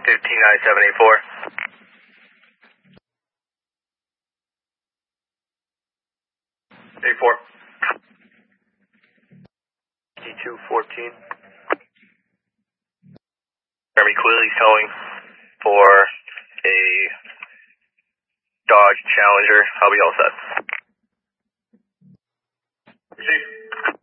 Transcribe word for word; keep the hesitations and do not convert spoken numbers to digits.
fifteen nine seven eight four. eight four. D two fourteen. Jeremy Quilly's towing for a Dodge Challenger. I'll be all set.